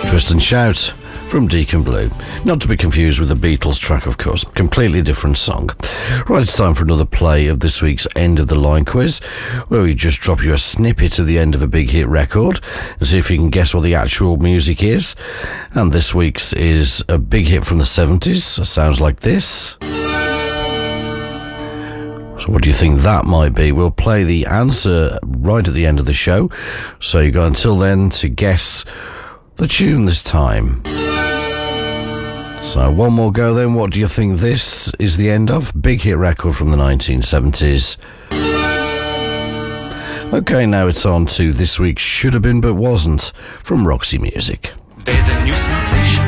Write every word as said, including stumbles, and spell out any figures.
Twist and Shout from Deacon Blue. Not to be confused with the Beatles track, of course. Completely different song. Right, it's time for another play of this week's End of the Line quiz, where we just drop you a snippet of the end of a big hit record and see if you can guess what the actual music is. And this week's is a big hit from the seventies. Sounds like this. So what do you think that might be? We'll play the answer right at the end of the show. So you've got until then to guess the tune this time. So one more go then. What do you think this is the end of? Big hit record from the nineteen seventies. Okay, now it's on to this week's Should Have Been But Wasn't from Roxy Music. There's a new sensation